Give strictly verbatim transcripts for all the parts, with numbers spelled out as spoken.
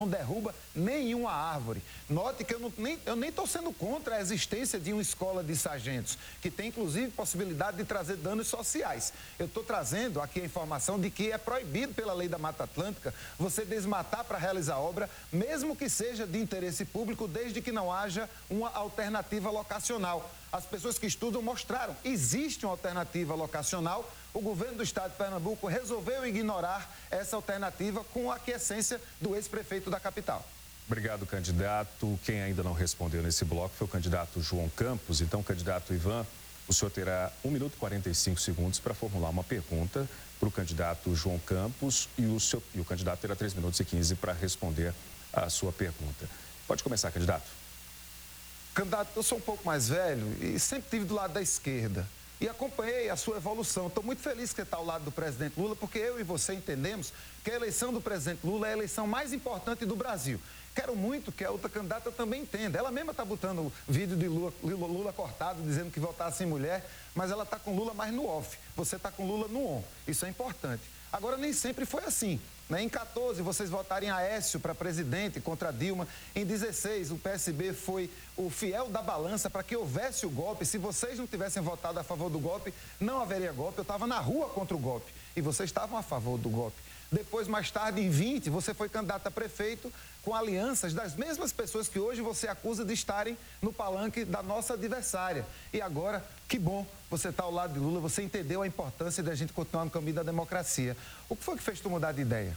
não derruba nenhuma árvore. Note que eu não, nem eu nem estou sendo contra a existência de uma escola de sargentos, que tem inclusive possibilidade de trazer danos sociais. Eu estou trazendo aqui a informação de que é proibido pela lei da Mata Atlântica você desmatar para realizar obra, mesmo que seja de interesse público, desde que não haja uma alternativa locacional. As pessoas que estudam mostraram, existe uma alternativa locacional. O governo do estado de Pernambuco resolveu ignorar essa alternativa com a aquiescência do ex-prefeito da capital. Obrigado, candidato. Quem ainda não respondeu nesse bloco foi o candidato João Campos. Então, candidato Ivan, o senhor terá um minuto e quarenta e cinco segundos para formular uma pergunta para o candidato João Campos e o, seu, e o candidato terá três minutos e quinze para responder a sua pergunta. Pode começar, candidato. Candidato, eu sou um pouco mais velho e sempre estive do lado da esquerda e acompanhei a sua evolução. Estou muito feliz que você está ao lado do presidente Lula, porque eu e você entendemos que a eleição do presidente Lula é a eleição mais importante do Brasil. Quero muito que a outra candidata também entenda. Ela mesma está botando vídeo de Lula, Lula, Lula cortado, dizendo que votasse em mulher, mas ela está com Lula mais no off. Você está com Lula no on. Isso é importante. Agora, nem sempre foi assim. Né? Em quatorze, vocês votaram em Aécio para presidente contra Dilma. Em dezesseis, o P S B foi o fiel da balança para que houvesse o golpe. Se vocês não tivessem votado a favor do golpe, não haveria golpe. Eu estava na rua contra o golpe e vocês estavam a favor do golpe. Depois, mais tarde, em vinte, você foi candidato a prefeito com alianças das mesmas pessoas que hoje você acusa de estarem no palanque da nossa adversária. E agora, que bom, você está ao lado de Lula, você entendeu a importância de a gente continuar no caminho da democracia. O que foi que fez tu mudar de ideia?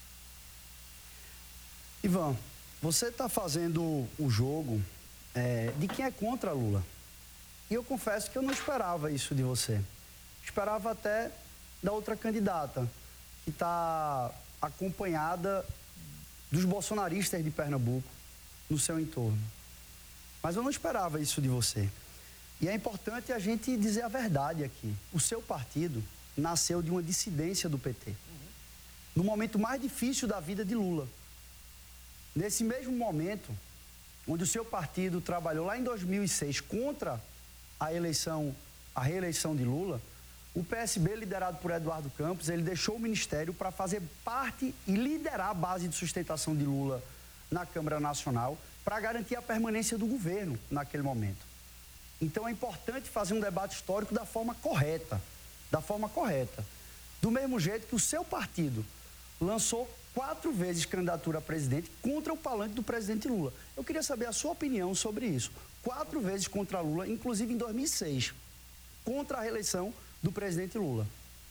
Ivan, você está fazendo o jogo é, de quem é contra Lula. E eu confesso que eu não esperava isso de você. Esperava até da outra candidata, que está acompanhada dos bolsonaristas de Pernambuco no seu entorno. Mas eu não esperava isso de você. E é importante a gente dizer a verdade aqui. O seu partido nasceu de uma dissidência do P T. Uhum. No momento mais difícil da vida de Lula. Nesse mesmo momento, onde o seu partido trabalhou lá em dois mil e seis contra a eleição, a reeleição de Lula, o P S B, liderado por Eduardo Campos, ele deixou o ministério para fazer parte e liderar a base de sustentação de Lula na Câmara Nacional para garantir a permanência do governo naquele momento. Então é importante fazer um debate histórico da forma correta, da forma correta. Do mesmo jeito que o seu partido lançou quatro vezes candidatura a presidente contra o palanque do presidente Lula. Eu queria saber a sua opinião sobre isso. Quatro vezes contra Lula, inclusive em dois mil e seis, contra a reeleição do presidente Lula.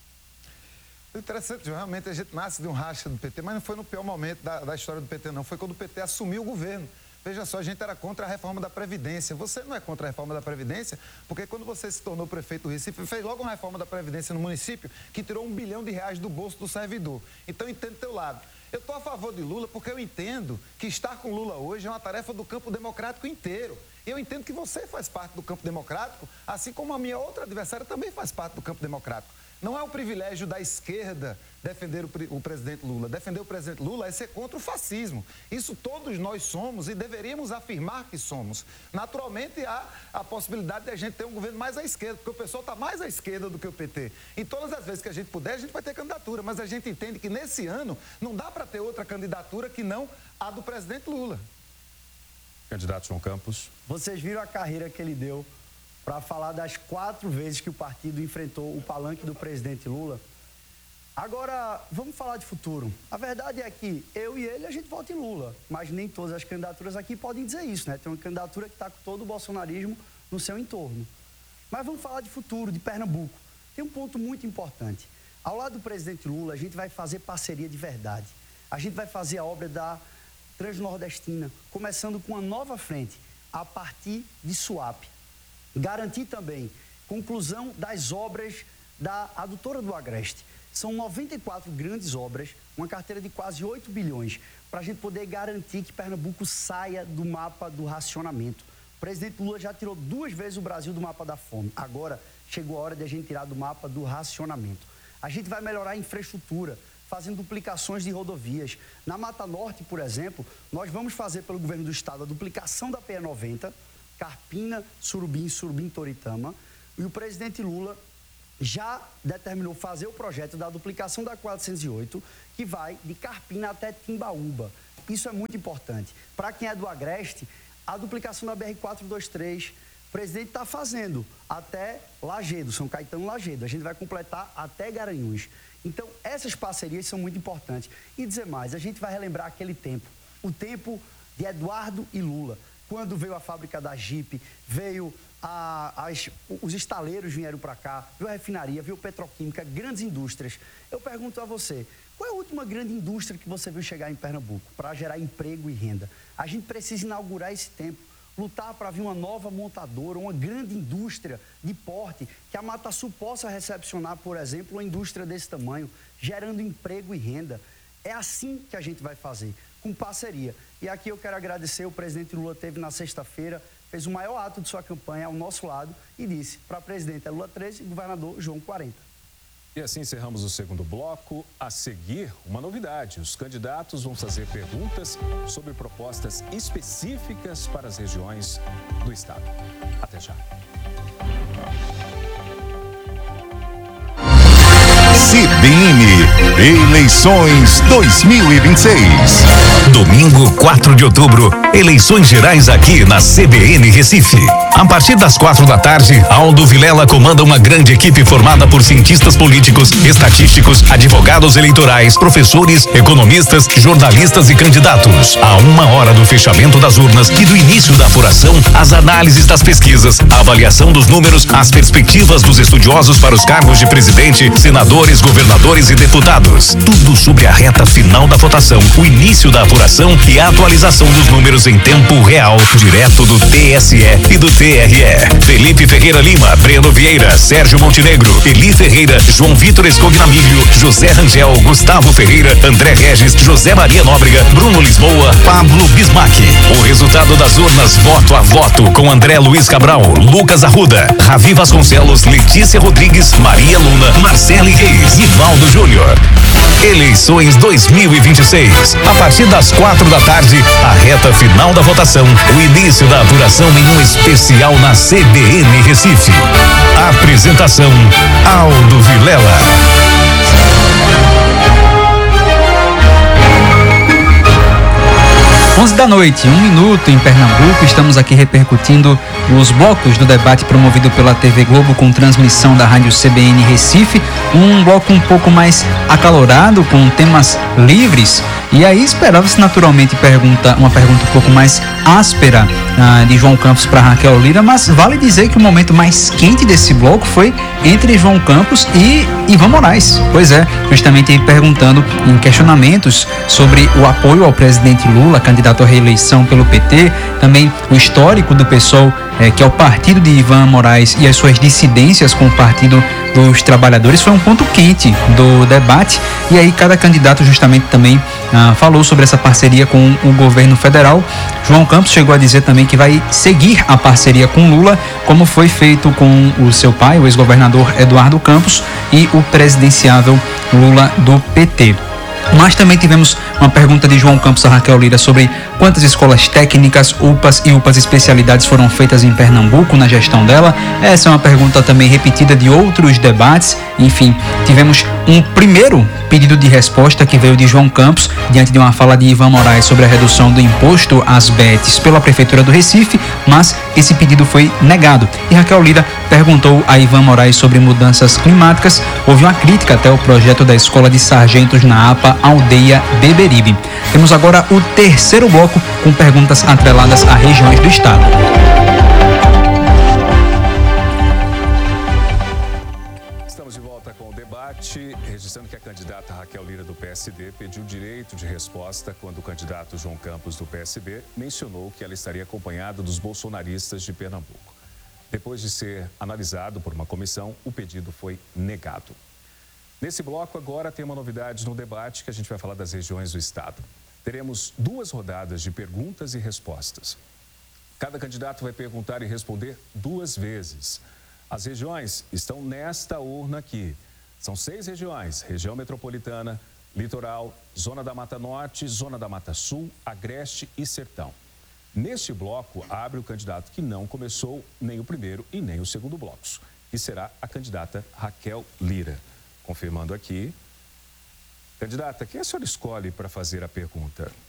Interessante, realmente a gente nasce de um racha do P T, mas não foi no pior momento da, da história do P T, não. Foi quando o P T assumiu o governo. Veja só, a gente era contra a reforma da Previdência. Você não é contra a reforma da Previdência, porque quando você se tornou prefeito do Recife, fez logo uma reforma da Previdência no município que tirou um bilhão de reais do bolso do servidor. Então, entendo teu lado. Eu estou a favor de Lula porque eu entendo que estar com Lula hoje é uma tarefa do campo democrático inteiro. Eu entendo que você faz parte do campo democrático, assim como a minha outra adversária também faz parte do campo democrático. Não é o privilégio da esquerda defender o, o presidente Lula. Defender o presidente Lula é ser contra o fascismo. Isso todos nós somos e deveríamos afirmar que somos. Naturalmente, há a possibilidade de a gente ter um governo mais à esquerda, porque o pessoal está mais à esquerda do que o P T. E todas as vezes que a gente puder, a gente vai ter candidatura, mas a gente entende que nesse ano não dá para ter outra candidatura que não a do presidente Lula. Candidato João Campos. Vocês viram a carreira que ele deu para falar das quatro vezes que o partido enfrentou o palanque do presidente Lula. Agora, vamos falar de futuro. A verdade é que eu e ele, a gente vota em Lula, mas nem todas as candidaturas aqui podem dizer isso, né? Tem uma candidatura que está com todo o bolsonarismo no seu entorno. Mas vamos falar de futuro, de Pernambuco. Tem um ponto muito importante. Ao lado do presidente Lula, a gente vai fazer parceria de verdade. A gente vai fazer a obra da Transnordestina, começando com uma nova frente, a partir de Suape. Garantir também conclusão das obras da adutora do Agreste. São noventa e quatro grandes obras, uma carteira de quase oito bilhões, para a gente poder garantir que Pernambuco saia do mapa do racionamento. O presidente Lula já tirou duas vezes o Brasil do mapa da fome. Agora chegou a hora de a gente tirar do mapa do racionamento. A gente vai melhorar a infraestrutura, fazendo duplicações de rodovias. Na Mata Norte, por exemplo, nós vamos fazer pelo governo do estado a duplicação da P E noventa, Carpina, Surubim, Surubim, Toritama. E o presidente Lula já determinou fazer o projeto da duplicação da quatrocentos e oito, que vai de Carpina até Timbaúba. Isso é muito importante. Para quem é do Agreste, a duplicação da B R quatrocentos e vinte e três, o presidente está fazendo até Lagedo, São Caetano Lagedo. A gente vai completar até Garanhuns. Então, essas parcerias são muito importantes. E dizer mais, a gente vai relembrar aquele tempo, o tempo de Eduardo e Lula, quando veio a fábrica da Jeep, veio a, as, os estaleiros vieram para cá, veio a refinaria, veio a petroquímica, grandes indústrias. Eu pergunto a você, qual é a última grande indústria que você viu chegar em Pernambuco para gerar emprego e renda? A gente precisa inaugurar esse tempo, lutar para vir uma nova montadora, uma grande indústria de porte, que a Mata Sul possa recepcionar, por exemplo, uma indústria desse tamanho, gerando emprego e renda. É assim que a gente vai fazer, com parceria. E aqui eu quero agradecer, o presidente Lula teve na sexta-feira, fez o maior ato de sua campanha ao nosso lado e disse para presidente é Lula treze e governador João quarenta. E assim encerramos o segundo bloco. A seguir, uma novidade. Os candidatos vão fazer perguntas sobre propostas específicas para as regiões do estado. Até já. C B N Eleições dois mil e vinte e seis. Domingo, quatro de outubro, eleições gerais aqui na C B N Recife. A partir das quatro da tarde, Aldo Vilela comanda uma grande equipe formada por cientistas políticos, estatísticos, advogados eleitorais, professores, economistas, jornalistas e candidatos. A uma hora do fechamento das urnas e do início da apuração, as análises das pesquisas, a avaliação dos números, as perspectivas dos estudiosos para os cargos de presidente, senadores, governadores e deputados. Tudo sobre a reta final da votação, o início da apuração e a atualização dos números em tempo real, direto do T S E e do T R E. Felipe Ferreira Lima, Breno Vieira, Sérgio Montenegro, Eli Ferreira, João Vitor Escognamilho, José Rangel, Gustavo Ferreira, André Regis, José Maria Nóbrega, Bruno Lisboa, Pablo Bismarck. O resultado das urnas voto a voto com André Luiz Cabral, Lucas Arruda, Ravi Vasconcelos, Letícia Rodrigues, Maria Luna, Marcele Reis, Rivaldo Júnior. Eleições dois mil e vinte e seis. A partir das quatro da tarde, a reta final da votação, o início da apuração em um especial na C B N Recife. Apresentação: Aldo Vilela. onze da noite, um minuto em Pernambuco. Estamos aqui repercutindo os blocos do debate promovido pela T V Globo com transmissão da rádio C B N Recife. Um bloco um pouco mais acalorado, com temas livres. E aí esperava-se naturalmente pergunta, uma pergunta um pouco mais áspera uh, de João Campos para Raquel Lira, mas vale dizer que o momento mais quente desse bloco foi entre João Campos e Ivan Moraes. Pois é, justamente perguntando em questionamentos sobre o apoio ao presidente Lula, candidato à reeleição pelo P T, também o histórico do PSOL, é, que é o partido de Ivan Moraes, e as suas dissidências com o Partido dos Trabalhadores, foi um ponto quente do debate. E aí cada candidato justamente também ah, falou sobre essa parceria com o governo federal. João Campos chegou a dizer também que vai seguir a parceria com Lula, como foi feito com o seu pai, o ex-governador Eduardo Campos, e o presidenciável Lula do P T. Mas também tivemos uma pergunta de João Campos a Raquel Lira sobre quantas escolas técnicas, U P As e U P As especialidades foram feitas em Pernambuco na gestão dela. Essa é uma pergunta também repetida de outros debates. Enfim, tivemos um primeiro pedido de resposta que veio de João Campos diante de uma fala de Ivan Moraes sobre a redução do imposto às B E Ts pela Prefeitura do Recife, mas esse pedido foi negado. E Raquel Lira perguntou a Ivan Moraes sobre mudanças climáticas. Houve uma crítica até ao projeto da Escola de Sargentos na A P A Aldeia Beberibe. Temos agora o terceiro bloco com perguntas atreladas a regiões do estado. Estamos de volta com o debate, registrando que a candidata Raquel Lira do P S D pediu direito de resposta quando o candidato João Campos do P S B mencionou que ela estaria acompanhada dos bolsonaristas de Pernambuco. Depois de ser analisado por uma comissão, o pedido foi negado. Nesse bloco, agora tem uma novidade no debate, que a gente vai falar das regiões do estado. Teremos duas rodadas de perguntas e respostas. Cada candidato vai perguntar e responder duas vezes. As regiões estão nesta urna aqui. São seis regiões: região metropolitana, litoral, zona da Mata Norte, zona da Mata Sul, Agreste e Sertão. Neste bloco, abre o candidato que não começou nem o primeiro e nem o segundo blocos, que será a candidata Raquel Lira. Confirmando aqui, Candidata, quem a senhora escolhe para fazer a pergunta?